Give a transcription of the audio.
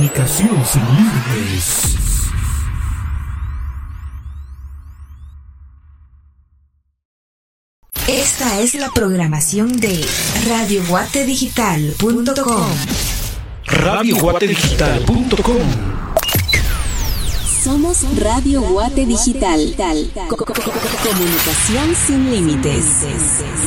Comunicación sin límites. Esta es la programación de radioguatedigital.com. radioguatedigital.com. Somos Radio Guate Digital. Comunicación sin límites.